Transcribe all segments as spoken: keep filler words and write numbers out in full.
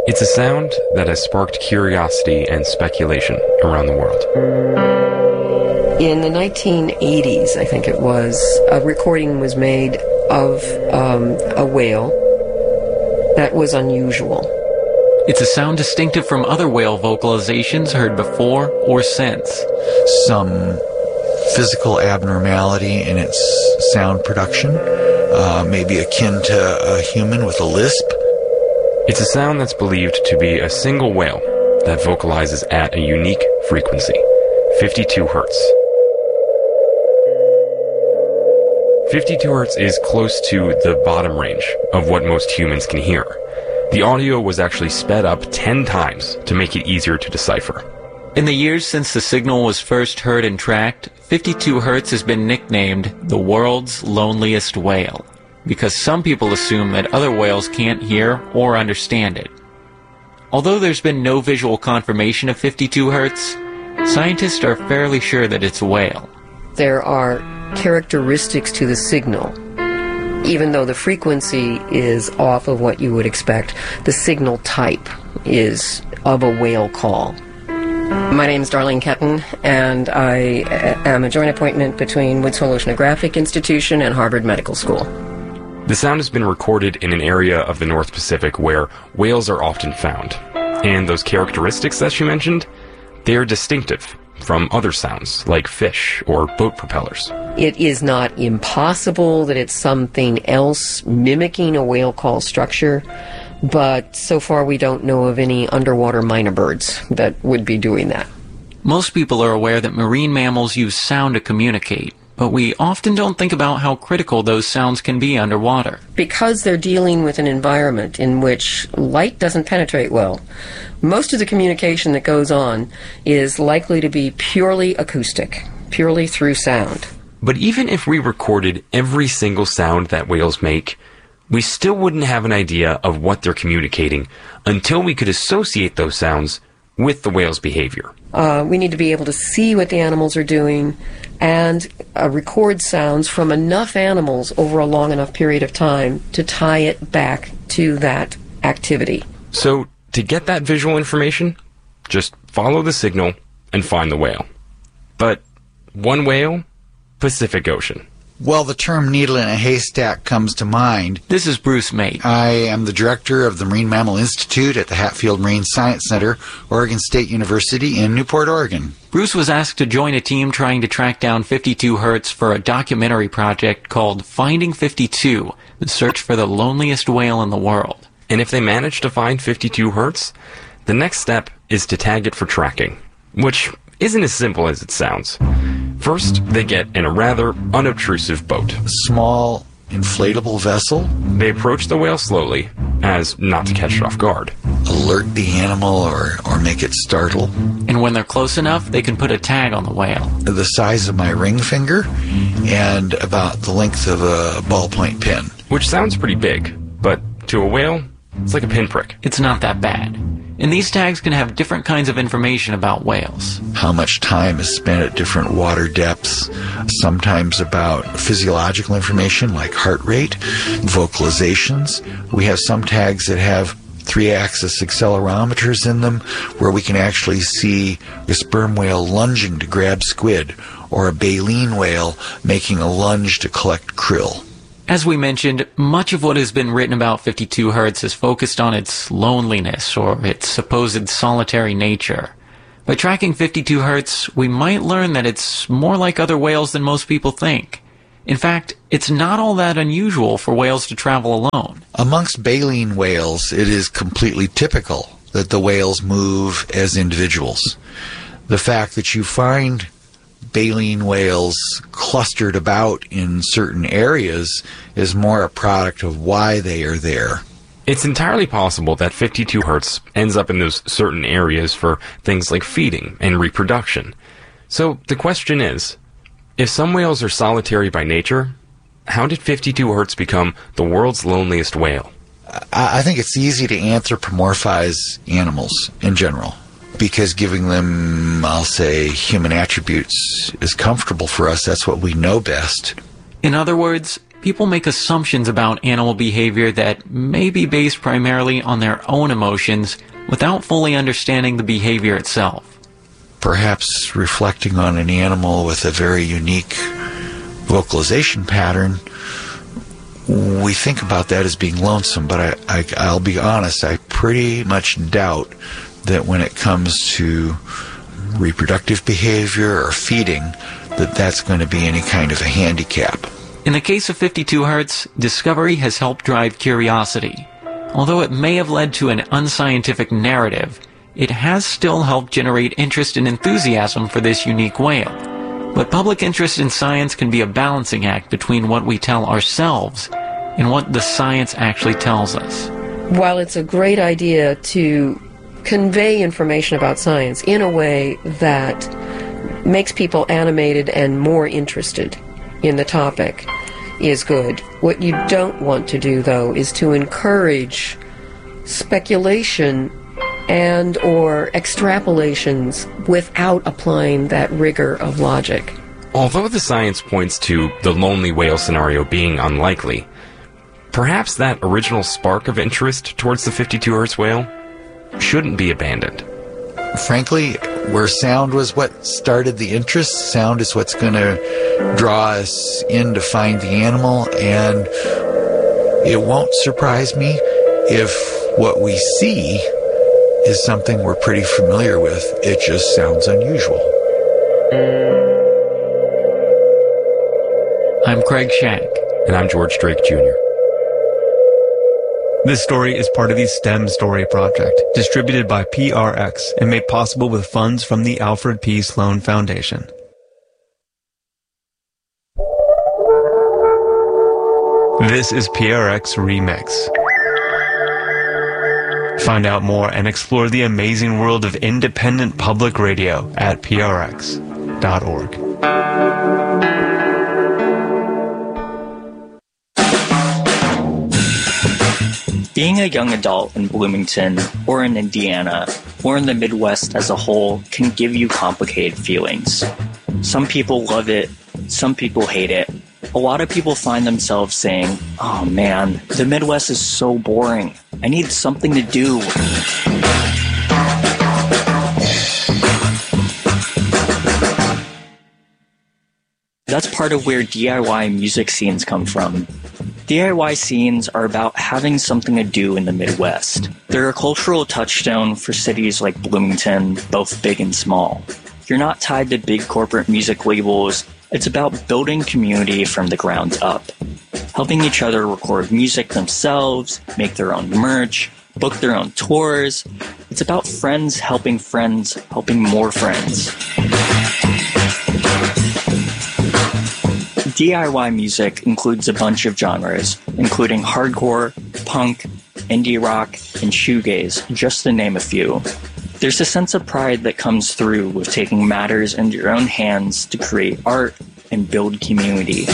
It's a sound that has sparked curiosity and speculation around the world. In the nineteen eighties, I think it was, a recording was made of um, a whale that was unusual. It's a sound distinctive from other whale vocalizations heard before or since. Some physical abnormality in its sound production, uh, maybe akin to a human with a lisp. It's a sound that's believed to be a single whale that vocalizes at a unique frequency, fifty-two hertz. fifty-two hertz is close to the bottom range of what most humans can hear. The audio was actually sped up ten times to make it easier to decipher. In the years since the signal was first heard and tracked, fifty-two hertz has been nicknamed the world's loneliest whale, because some people assume that other whales can't hear or understand it. Although there's been no visual confirmation of fifty-two hertz, scientists are fairly sure that it's a whale. There are characteristics to the signal. Even though the frequency is off of what you would expect, the signal type is of a whale call. My name is Darlene Ketton, and I am a joint appointment between Woods Hole Oceanographic Institution and Harvard Medical School. The sound has been recorded in an area of the North Pacific where whales are often found. And those characteristics that you mentioned, they're distinctive from other sounds, like fish or boat propellers. It is not impossible that it's something else mimicking a whale call structure, but so far we don't know of any underwater minor birds that would be doing that. Most people are aware that marine mammals use sound to communicate, but we often don't think about how critical those sounds can be underwater. Because they're dealing with an environment in which light doesn't penetrate well, most of the communication that goes on is likely to be purely acoustic, purely through sound. But even if we recorded every single sound that whales make, we still wouldn't have an idea of what they're communicating until we could associate those sounds with the whale's behavior. Uh, we need to be able to see what the animals are doing and uh, record sounds from enough animals over a long enough period of time to tie it back to that activity. So, to get that visual information, just follow the signal and find the whale. But one whale, Pacific Ocean. Well, the term needle in a haystack comes to mind. This is Bruce Mate. I am the director of the Marine Mammal Institute at the Hatfield Marine Science Center, Oregon State University in Newport, Oregon. Bruce was asked to join a team trying to track down fifty-two hertz for a documentary project called Finding fifty-two, the search for the loneliest whale in the world. And if they manage to find fifty-two hertz, the next step is to tag it for tracking, which isn't as simple as it sounds. First, they get in a rather unobtrusive boat. A small, inflatable vessel. They approach the whale slowly, as not to catch it off guard. Alert the animal or, or make it startle. And when they're close enough, they can put a tag on the whale. The size of my ring finger and about the length of a ballpoint pen. Which sounds pretty big, but to a whale, it's like a pinprick. It's not that bad. And these tags can have different kinds of information about whales. How much time is spent at different water depths, sometimes about physiological information like heart rate, vocalizations. We have some tags that have three-axis accelerometers in them where we can actually see a sperm whale lunging to grab squid or a baleen whale making a lunge to collect krill. As we mentioned, much of what has been written about fifty-two hertz is focused on its loneliness or its supposed solitary nature. By tracking fifty-two hertz, we might learn that it's more like other whales than most people think. In fact, it's not all that unusual for whales to travel alone. Amongst baleen whales, it is completely typical that the whales move as individuals. The fact that you find baleen whales clustered about in certain areas is more a product of why they are there. It's entirely possible that fifty-two hertz ends up in those certain areas for things like feeding and reproduction. So the question is, if some whales are solitary by nature, how did fifty-two hertz become the world's loneliest whale? I think it's easy to anthropomorphize animals in general, because giving them, I'll say, human attributes is comfortable for us. That's what we know best. In other words, people make assumptions about animal behavior that may be based primarily on their own emotions without fully understanding the behavior itself. Perhaps reflecting on an animal with a very unique vocalization pattern, we think about that as being lonesome, but I, I, I'll be honest, I pretty much doubt that when it comes to reproductive behavior or feeding, that that's going to be any kind of a handicap. In the case of fifty-two hertz, discovery has helped drive curiosity. Although it may have led to an unscientific narrative, it has still helped generate interest and enthusiasm for this unique whale. But public interest in science can be a balancing act between what we tell ourselves and what the science actually tells us. While it's a great idea to convey information about science in a way that makes people animated and more interested in the topic is good. What you don't want to do, though, is to encourage speculation and or extrapolations without applying that rigor of logic. Although the science points to the lonely whale scenario being unlikely, perhaps that original spark of interest towards the fifty-two hertz whale shouldn't be abandoned. Frankly, where sound was what started the interest, sound is what's going to draw us in to find the animal, and it won't surprise me if what we see is something we're pretty familiar with. It just sounds unusual. I'm Craig Shank. And I'm George Drake Junior This story is part of the STEM Story Project, distributed by P R X and made possible with funds from the Alfred P. Sloan Foundation. This is P R X Remix. Find out more and explore the amazing world of independent public radio at P R X dot org. Being a young adult in Bloomington, or in Indiana, or in the Midwest as a whole can give you complicated feelings. Some people love it, some people hate it. A lot of people find themselves saying, "Oh man, the Midwest is so boring. I need something to do." That's part of where D I Y music scenes come from. D I Y scenes are about having something to do in the Midwest. They're a cultural touchstone for cities like Bloomington, both big and small. You're not tied to big corporate music labels. It's about building community from the ground up, helping each other record music themselves, make their own merch, book their own tours. It's about friends helping friends, helping more friends. D I Y music includes a bunch of genres, including hardcore, punk, indie rock, and shoegaze, just to name a few. There's a sense of pride that comes through with taking matters into your own hands to create art and build community.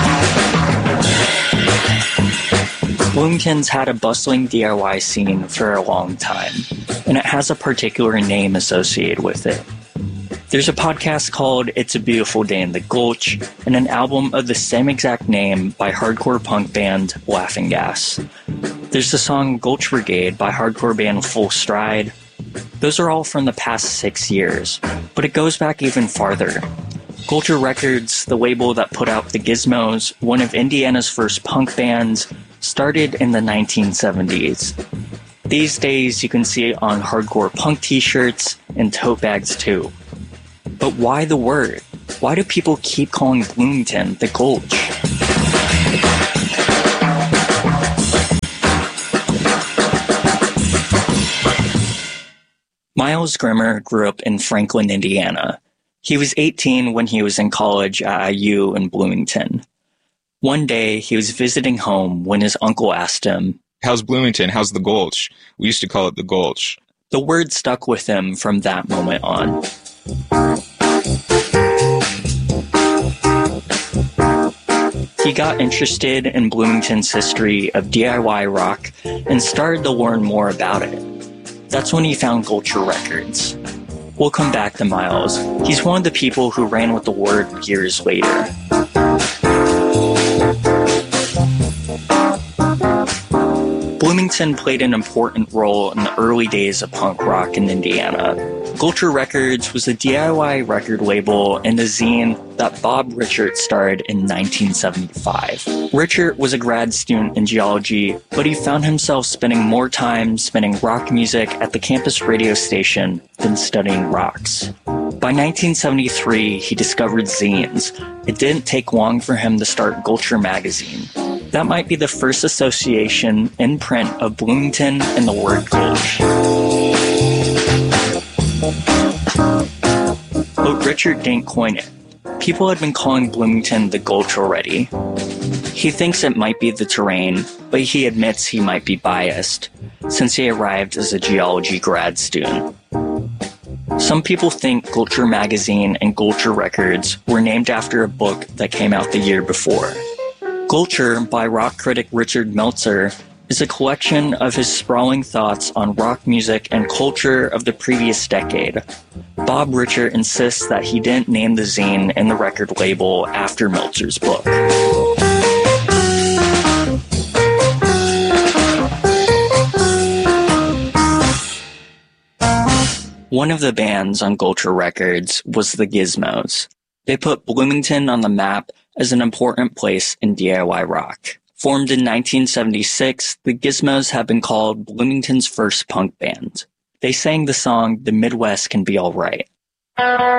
Bloomington's had a bustling D I Y scene for a long time, and it has a particular name associated with it. There's a podcast called It's a Beautiful Day in the Gulch, and an album of the same exact name by hardcore punk band Laughing Gas. There's the song Gulch Brigade by hardcore band Full Stride. Those are all from the past six years, but it goes back even farther. Culture Records, the label that put out the Gizmos, one of Indiana's first punk bands, started in the nineteen seventies. These days you can see it on hardcore punk t-shirts and tote bags too. But why the word? Why do people keep calling Bloomington the Gulch? Miles Grimmer grew up in Franklin, Indiana. He was eighteen when he was in college at I U in Bloomington. One day, he was visiting home when his uncle asked him, "How's Bloomington? How's the Gulch?" We used to call it the Gulch. The word stuck with him from that moment on. He got interested in Bloomington's history of D I Y rock and started to learn more about it. That's when he found Culture Records. We'll come back to Miles. He's one of the people who ran with the word years later. Bloomington played an important role in the early days of punk rock in Indiana. Gulcher Records was a D I Y record label and a zine that Bob Richert started in nineteen seventy-five. Richert was a grad student in geology, but he found himself spending more time spinning rock music at the campus radio station than studying rocks. By nineteen seventy-three, he discovered zines. It didn't take long for him to start Gulcher Magazine. That might be the first association in print of Bloomington and the word Gulch. But Richert didn't coin it. People had been calling Bloomington the Gulch already. He thinks it might be the terrain, but he admits he might be biased, since he arrived as a geology grad student. Some people think Gulcher Magazine and Gulcher Records were named after a book that came out the year before. Gulcher, by rock critic Richard Meltzer, is a collection of his sprawling thoughts on rock music and culture of the previous decade. Bob Richert insists that he didn't name the zine and the record label after Meltzer's book. One of the bands on Gulcher Records was the Gizmos. They put Bloomington on the map as an important place in D I Y rock. Formed in nineteen seventy-six, the Gizmos have been called Bloomington's first punk band. They sang the song "The Midwest Can Be All Right."